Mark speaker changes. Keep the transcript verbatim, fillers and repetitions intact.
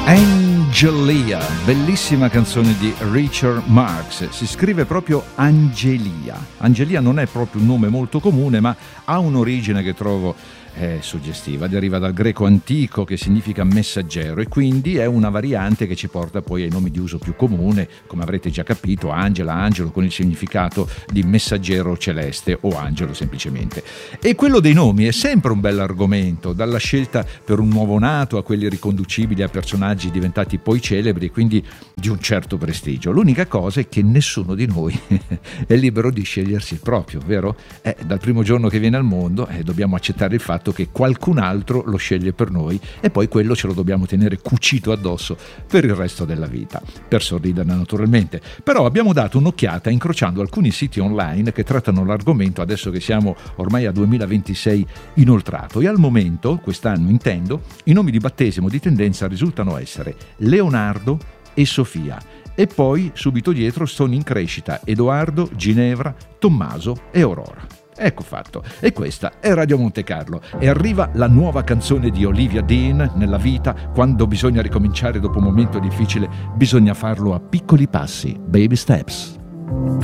Speaker 1: Angelia, bellissima canzone di Richard Marx, si scrive proprio Angelia. Angelia non è proprio un nome molto comune, ma ha un'origine che trovo è suggestiva, deriva dal greco antico che significa messaggero e quindi è una variante che ci porta poi ai nomi di uso più comune, come avrete già capito, Angela, Angelo, con il significato di messaggero celeste o angelo semplicemente. E quello dei nomi è sempre un bel argomento, dalla scelta per un nuovo nato a quelli riconducibili a personaggi diventati poi celebri, quindi di un certo prestigio. L'unica cosa è che nessuno di noi è libero di scegliersi il proprio, vero? Eh, dal primo giorno che viene al mondo eh, dobbiamo accettare il fatto che qualcun altro lo sceglie per noi e poi quello ce lo dobbiamo tenere cucito addosso per il resto della vita, per sorridere naturalmente. Però abbiamo dato un'occhiata incrociando alcuni siti online che trattano l'argomento adesso che siamo ormai a duemilaventisei inoltrato e al momento, quest'anno intendo, i nomi di battesimo di tendenza risultano essere Leonardo e Sofia e poi subito dietro sono in crescita Edoardo, Ginevra, Tommaso e Aurora. Ecco fatto, e questa è Radio Monte Carlo e arriva la nuova canzone di Olivia Dean, Nella vita, quando bisogna ricominciare dopo un momento difficile, bisogna farlo a piccoli passi, baby steps.